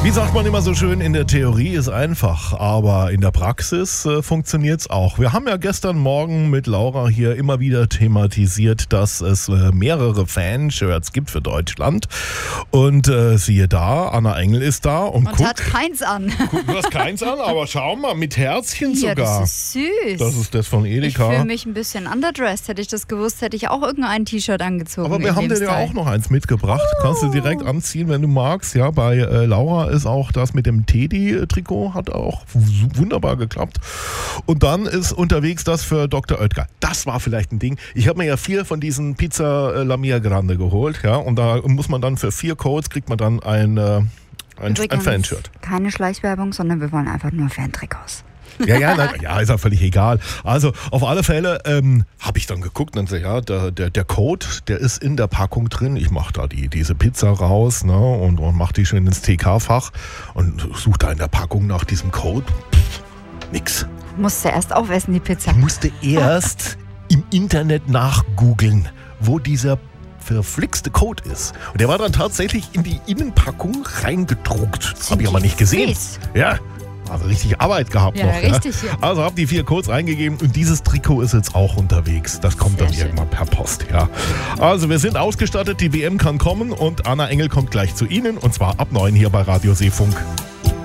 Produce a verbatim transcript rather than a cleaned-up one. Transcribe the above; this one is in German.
Wie sagt man immer so schön, in der Theorie ist einfach, aber in der Praxis äh, funktioniert es auch. Wir haben ja gestern Morgen mit Laura hier immer wieder thematisiert, dass es äh, mehrere Fanshirts gibt für Deutschland. Und äh, siehe da, Anna Engel ist da und, Und guck, hat keins an. guck, du hast keins an, aber schau mal, mit Herzchen Ja, sogar. das ist süß. Das ist das von Ich Edeka. fühle mich ein bisschen underdressed. Hätte ich das gewusst, hätte ich auch irgendein T-Shirt angezogen. Aber wir in haben dem dir ja Style. auch noch eins mitgebracht. Kannst du direkt anziehen, wenn du magst. Ja, bei äh, Laura ist auch das mit dem Teddy-Trikot, hat auch w- wunderbar geklappt. Und dann ist unterwegs das für Doktor Oetker. Das war vielleicht ein Ding. Ich habe mir ja vier von diesen Pizza äh, La Mia Grande geholt. Ja, und da muss man dann für vier Codes, kriegt man dann ein, äh, ein, ein Übrigens, Fanshirt. keine Schleichwerbung, sondern wir wollen einfach nur Fantrikots. Ja, ja, nein, ja, ist ja völlig egal. Also auf alle Fälle ähm, habe ich dann geguckt und ja, der, der, der Code, der ist in der Packung drin. Ich mache da die, diese Pizza raus, ne, und, und mache die schön ins T K-Fach und suche da in der Packung nach diesem Code. Pff, nix. Musste erst aufessen, die Pizza. Ich musste erst im Internet nachgoogeln, wo dieser verflixte Code ist. Und der war dann tatsächlich in die Innenpackung reingedruckt. Das habe ich aber nicht gesehen. Fies. Ja. Also richtig Arbeit gehabt Ja, noch. richtig, Ja. ja. Also habe die vier Codes eingegeben und dieses Trikot ist jetzt auch unterwegs. Das kommt Sehr dann schön. irgendwann per Post. Ja. Also wir sind ausgestattet, die W M kann kommen und Anna Engel kommt gleich zu Ihnen und zwar ab neun hier bei Radio Seefunk.